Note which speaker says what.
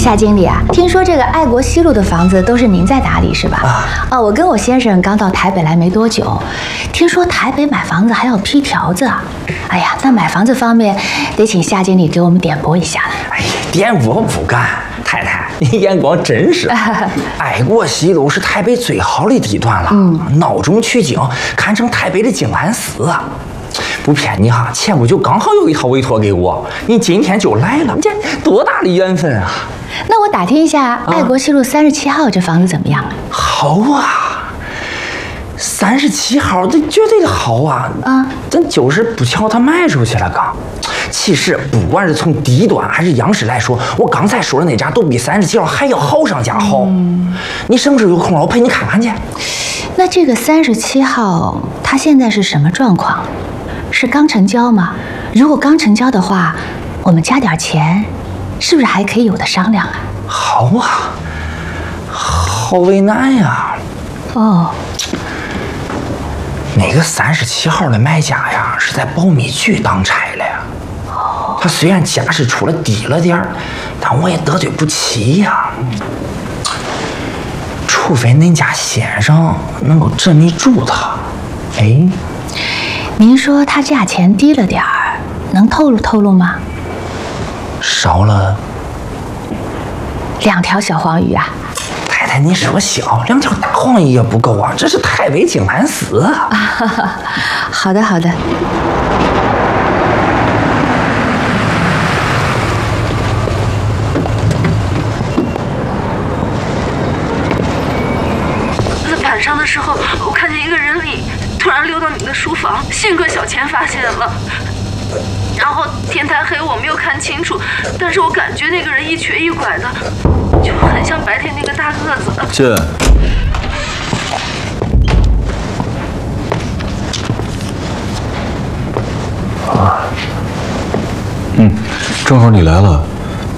Speaker 1: 夏经理啊，听说这个爱国西路的房子都是您在打理是吧？啊，我跟我先生刚到台北来没多久，听说台北买房子还要批条子啊。哎呀，那买房子方面得请夏经理给我们点拨一下了。
Speaker 2: 哎呀，点我不干，太太，你眼光真是。爱国西路是台北最好的地段了，闹中取静，堪称台北的静安寺啊。不骗你哈，前不久刚好有一套委托给我，你今天就来了，这多大的缘分啊！
Speaker 1: 那我打听一下，爱国西路37号这房子怎么样啊？
Speaker 2: 好啊，37号这绝对的好啊！咱就是不巧他卖出去了刚。其实不管是从地段还是样式来说，我刚才说的那家都比37号还要好上加好。你什么时候有空了，我陪你看看去。
Speaker 1: 那这个37号，它现在是什么状况？是刚成交吗？如果刚成交的话，我们加点钱，是不是还可以有的商量啊？
Speaker 2: 好啊，好为难呀。
Speaker 1: 哦，
Speaker 2: 那个37号的买家呀，是在保密局当差了呀。他虽然家是出了低了点儿，但我也得罪不起呀。除非恁家先生能够镇得住他。哎，
Speaker 1: 您说他价钱低了点儿，能透露吗？
Speaker 2: 少了
Speaker 1: 2条小黄鱼啊！
Speaker 2: 太太，你说小，2条大黄鱼也不够啊，这是台北静安寺啊。
Speaker 1: 好的，好的。
Speaker 3: 晚上的时候，我看见一个人影突然溜到你的书房，幸亏小钱发现了。然后天太黑，我没有看清楚，但是我感觉那个人一瘸一拐的，就很像白天那个大个子的。
Speaker 4: 进。正好你来了，